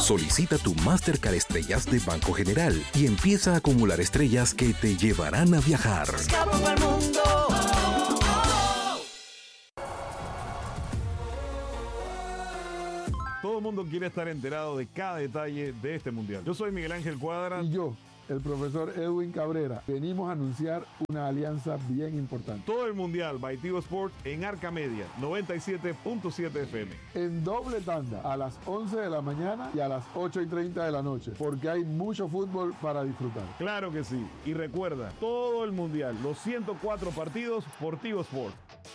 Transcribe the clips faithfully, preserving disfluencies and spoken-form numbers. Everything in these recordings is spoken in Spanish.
Solicita tu Mastercard Estrellas de Banco General y empieza a acumular estrellas que te llevarán a viajar. Escapo pa'l mundo. Todo el mundo quiere estar enterado de cada detalle de este mundial. Yo soy Miguel Ángel Cuadra. Y yo, el profesor Edwin Cabrera. Venimos a anunciar una alianza bien importante. Todo el mundial by Tigo Sports en Arca Media, noventa y siete punto siete F M. En doble tanda, a las once de la mañana y a las ocho y treinta de la noche, porque hay mucho fútbol para disfrutar. Claro que sí. Y recuerda, todo el mundial, los ciento cuatro partidos por Tigo Sports.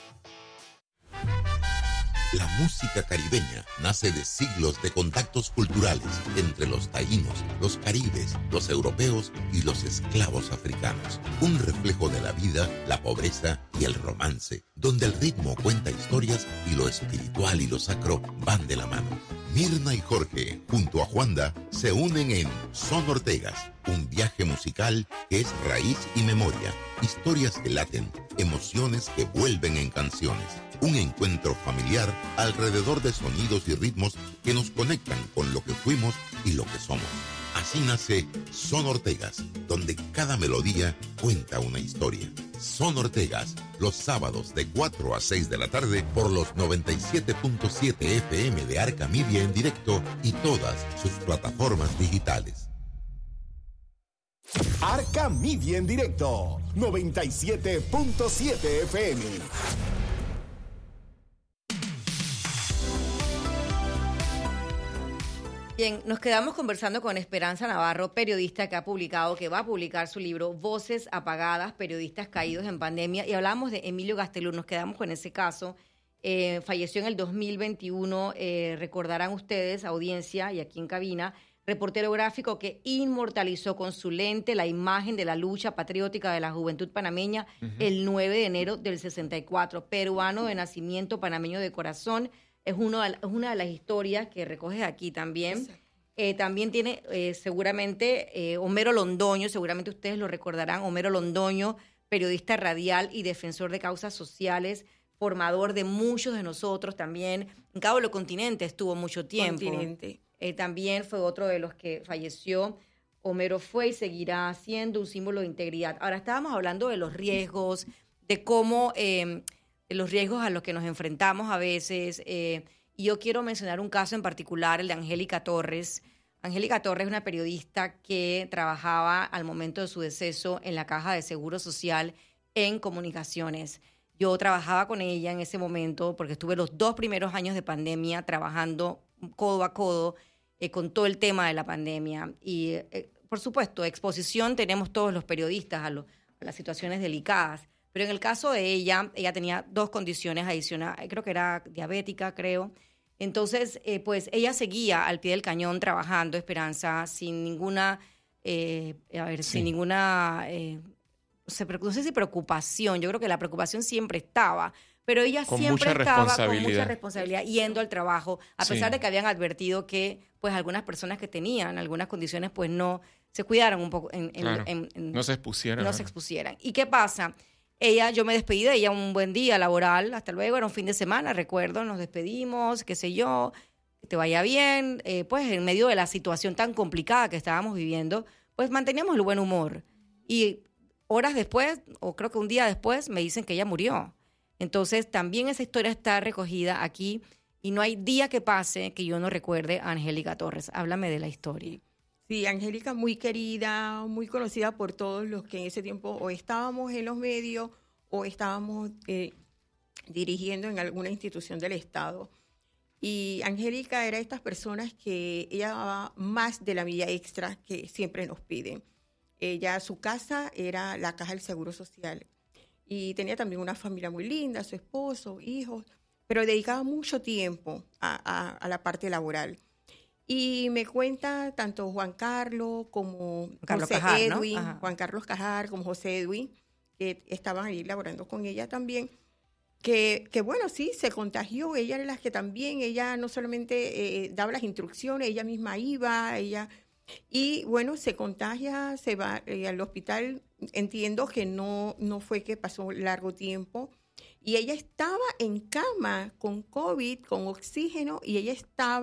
La música caribeña nace de siglos de contactos culturales entre los taínos, los caribes, los europeos y los esclavos africanos. Un reflejo de la vida, la pobreza y el romance, donde el ritmo cuenta historias y lo espiritual y lo sacro van de la mano. Mirna y Jorge, junto a Juanda, se unen en Son Ortegas, un viaje musical que es raíz y memoria, historias que laten, emociones que vuelven en canciones. Un encuentro familiar alrededor de sonidos y ritmos que nos conectan con lo que fuimos y lo que somos. Así nace Son Ortegas, donde cada melodía cuenta una historia. Son Ortegas, los sábados de cuatro a seis de la tarde por los noventa y siete punto siete F M de Arca Media en directo y todas sus plataformas digitales. Arca Media en directo, noventa y siete punto siete F M. Bien, nos quedamos conversando con Esperanza Navarro, periodista que ha publicado, que va a publicar su libro Voces Apagadas, Periodistas Caídos en Pandemia, y hablamos de Emilio Gastelum, nos quedamos con ese caso. Eh, falleció en el dos mil veintiuno, eh, recordarán ustedes, audiencia y aquí en cabina, reportero gráfico que inmortalizó con su lente la imagen de la lucha patriótica de la juventud panameña uh-huh. el nueve de enero del sesenta y cuatro, peruano de nacimiento, panameño de corazón. Es, uno de, es una de las historias que recoges aquí también. Eh, también tiene eh, seguramente eh, Homero Londoño, seguramente ustedes lo recordarán, Homero Londoño, periodista radial y defensor de causas sociales, formador de muchos de nosotros también. En Cabo del Continente estuvo mucho tiempo. Continente. Eh, también fue otro de los que falleció. Homero fue y seguirá siendo un símbolo de integridad. Ahora estábamos hablando de los riesgos, de cómo... Eh, los riesgos a los que nos enfrentamos a veces. Eh, y yo quiero mencionar un caso en particular, el de Angélica Torres. Angélica Torres es una periodista que trabajaba al momento de su deceso en la Caja de Seguro Social en comunicaciones. Yo trabajaba con ella en ese momento porque estuve los dos primeros años de pandemia trabajando codo a codo eh, con todo el tema de la pandemia. Y, eh, por supuesto, exposición tenemos todos los periodistas a, lo, a las situaciones delicadas. Pero en el caso de ella, ella tenía dos condiciones adicionales, creo que era diabética, creo. Entonces, eh, pues ella seguía al pie del cañón trabajando, Esperanza, sin ninguna, eh, a ver, sí. sin ninguna, eh, no sé si preocupación, yo creo que la preocupación siempre estaba, pero ella con siempre mucha estaba con mucha responsabilidad yendo al trabajo, a pesar sí. de que habían advertido que pues algunas personas que tenían algunas condiciones pues no se cuidaran un poco, en, claro. en, en, no se expusieran. No se expusieran. ¿Y qué pasa? Ella, yo me despedí de ella un buen día laboral, hasta luego, era un fin de semana, recuerdo, nos despedimos, qué sé yo, que te vaya bien, eh, pues en medio de la situación tan complicada que estábamos viviendo, pues manteníamos el buen humor. Y horas después, o creo que un día después, me dicen que ella murió. Entonces, también esa historia está recogida aquí y no hay día que pase que yo no recuerde a Angélica Torres. Háblame de la historia. Sí, Angélica muy querida, muy conocida por todos los que en ese tiempo o estábamos en los medios o estábamos eh, dirigiendo en alguna institución del Estado. Y Angélica era de estas personas que ella daba más de la milla extra que siempre nos piden. Ella, su casa era la Caja del Seguro Social y tenía también una familia muy linda, su esposo, hijos, pero dedicaba mucho tiempo a, a, a la parte laboral. Y me cuenta tanto Juan Carlos como Carlos José Cajar, Edwin, ¿no? Juan Carlos Cajar, como José Edwin, que estaban ahí laborando con ella también, que, que bueno, sí, se contagió. Ella era la que también, ella no solamente eh, daba las instrucciones, ella misma iba, ella... Y bueno, se contagia, se va eh, al hospital. Entiendo que no, no fue que pasó largo tiempo. Y ella estaba en cama con COVID, con oxígeno, y ella estaba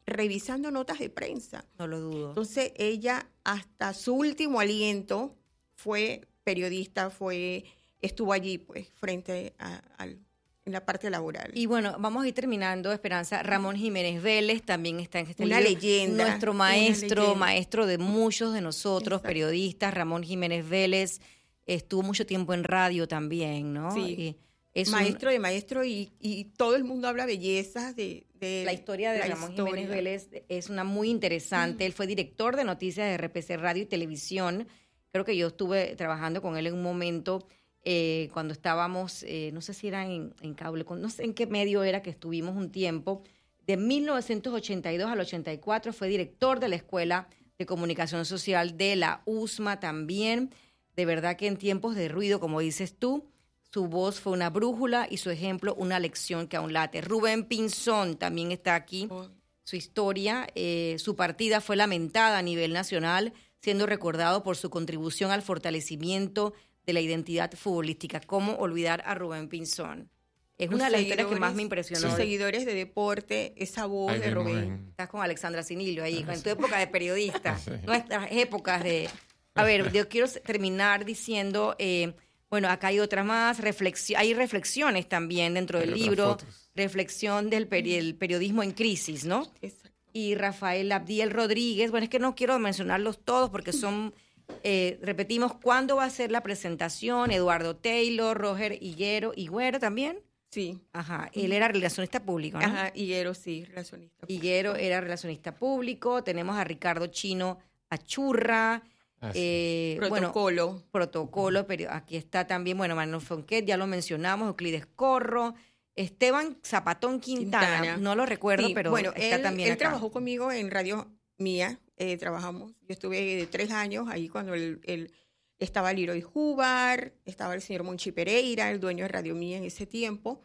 revisando notas de prensa. No lo dudo. Entonces ella hasta su último aliento fue periodista, fue estuvo allí pues frente a, a en la parte laboral. Y bueno, vamos a ir terminando, Esperanza. Ramón Jiménez Vélez también está en este una libro. leyenda. Nuestro maestro, leyenda. maestro de muchos de nosotros, Exacto. periodistas. Ramón Jiménez Vélez estuvo mucho tiempo en radio también, ¿no? Sí. Y es maestro un, de maestro y, y todo el mundo habla bellezas de, de la historia de la Ramón historia. Jiménez Vélez es una muy interesante. Mm. Él fue director de noticias de R P C Radio y Televisión. Creo que yo estuve trabajando con él en un momento eh, cuando estábamos, eh, no sé si era en, en cable, no sé en qué medio era que estuvimos un tiempo. De mil novecientos ochenta y dos al ochenta y cuatro fue director de la Escuela de Comunicación Social de la U S M A también. De verdad que en tiempos de ruido, como dices tú, su voz fue una brújula y su ejemplo una lección que aún late. Rubén Pinzón también está aquí. Oh. Su historia, eh, su partida fue lamentada a nivel nacional, siendo recordado por su contribución al fortalecimiento de la identidad futbolística. ¿Cómo olvidar a Rubén Pinzón? Es Los una de las historias que más me impresionó. Los seguidores de deporte, esa voz Ay, de Rubén. Estás con Alexandra Sinillo ahí, en tu época de periodista, sí. Nuestras épocas de... A ver, yo quiero terminar diciendo... Eh, Bueno, acá hay otras más, reflexi- hay reflexiones también dentro del libro, reflexión del peri- el periodismo en crisis, ¿no? Exacto. Y Rafael Abdiel Rodríguez, bueno, es que no quiero mencionarlos todos porque son, eh, repetimos, ¿cuándo va a ser la presentación? Eduardo Taylor, Roger Higuero, Higuero también. Sí. Ajá, él era relacionista público, ¿no? Ajá, Higuero sí, relacionista público. Higuero era relacionista público, tenemos a Ricardo Chino Achurra, Ah, sí. eh, protocolo. Bueno, protocolo, pero aquí está también, bueno, Manuel Fonquet, ya lo mencionamos, Euclides Corro, Esteban Zapatón Quintana, Quintana. no lo recuerdo, sí, pero bueno, está él, también él acá. trabajó conmigo en Radio Mía, eh, trabajamos, yo estuve tres años ahí cuando él, él estaba Leroy Hubar, estaba el señor Monchi Pereira, el dueño de Radio Mía en ese tiempo,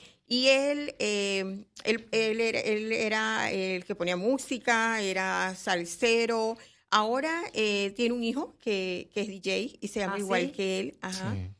y él, eh, él, él, era, él era el que ponía música, era salsero. Ahora eh, tiene un hijo que, que es D J y se llama ¿Ah, igual sí? que él. Ajá. Sí.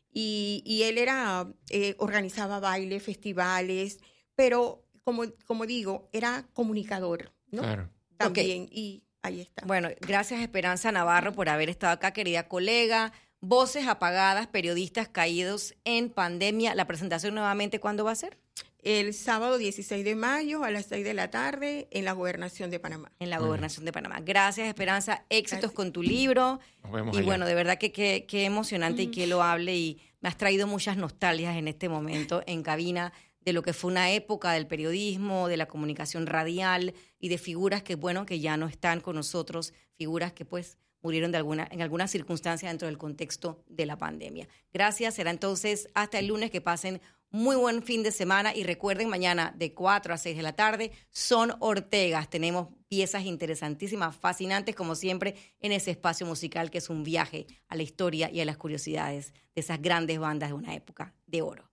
Y, y él era eh, organizaba bailes, festivales, pero como, como digo, era comunicador, ¿no? Claro. También, okay. Y ahí está. Bueno, gracias Esperanza Navarro por haber estado acá, querida colega. Voces apagadas, periodistas caídos en pandemia. ¿La presentación nuevamente cuándo va a ser? El sábado dieciséis de mayo a las seis de la tarde en la Gobernación de Panamá. En la Gobernación de Panamá. Gracias, Esperanza. Éxitos Gracias. Con tu libro. Nos vemos y allá. Bueno, de verdad que qué emocionante mm. y que lo hable. Y me has traído muchas nostalgias en este momento en cabina de lo que fue una época del periodismo, de la comunicación radial y de figuras que, bueno, que ya no están con nosotros. Figuras que, pues, murieron de alguna, en alguna circunstancia dentro del contexto de la pandemia. Gracias. Será entonces hasta el lunes. Que pasen muy buen fin de semana y recuerden, mañana de cuatro a seis de la tarde, Son Ortegas. Tenemos piezas interesantísimas, fascinantes, como siempre, en ese espacio musical que es un viaje a la historia y a las curiosidades de esas grandes bandas de una época de oro.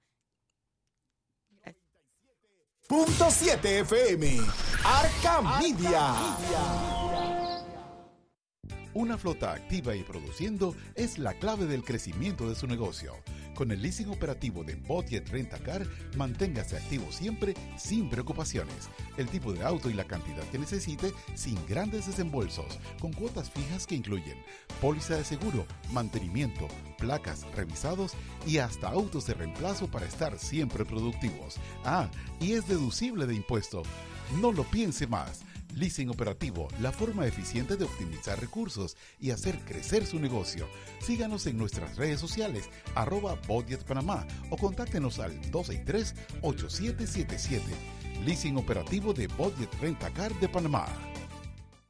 Punto siete F M, Arca Media. Una flota activa y produciendo es la clave del crecimiento de su negocio. Con el leasing operativo de Budget Rent-A-Car, manténgase activo siempre sin preocupaciones. El tipo de auto y la cantidad que necesite sin grandes desembolsos, con cuotas fijas que incluyen póliza de seguro, mantenimiento, placas, revisados y hasta autos de reemplazo para estar siempre productivos. Ah, y es deducible de impuesto. No lo piense más. Leasing operativo, la forma eficiente de optimizar recursos y hacer crecer su negocio. Síganos en nuestras redes sociales, arroba Budget Panamá, o contáctenos al dos seis tres, ocho siete siete siete. Leasing operativo de Budget Rent-A-Car de Panamá.